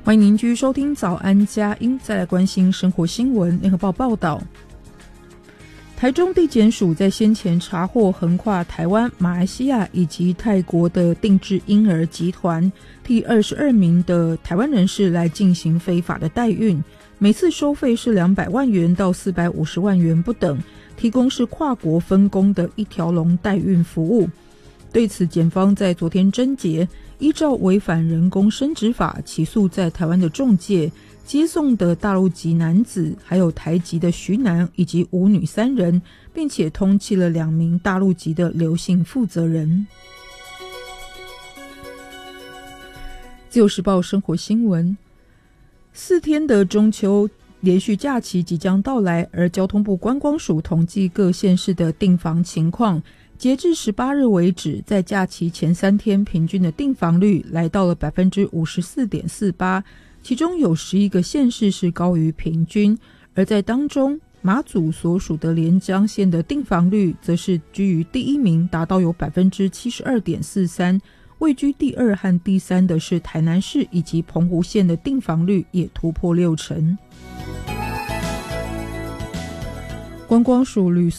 欢迎您继续收听早安佳音，再来关心生活新闻。联合报报道，台中地检署在先前查获横跨台湾、马来西亚以及泰国的定制婴儿集团，替22名的台湾人士来进行非法的代孕，每次收费是200万元到450万元不等，提供是跨国分工的一条龙代孕服务。对此，检方在昨天侦结，依照违反人工生殖法起诉在台湾的仲介、接送的大陆籍男子，还有台籍的徐男以及吴女3人，并且通缉了2名大陆籍的刘姓负责人。自由时报生活新闻，4天的中秋连续假期即将到来，而交通部观光署统计各县市的订房情况，截至18日为止，在假期前3天平均的订房率来到了 54.48%， 其中有11个县市是高于平均，而在当中马祖所属的连江县的订房率则是居于第1名，达到有 72.43%， 位居第2和第3的是台南市以及澎湖县的订房率也突破60%。观光署旅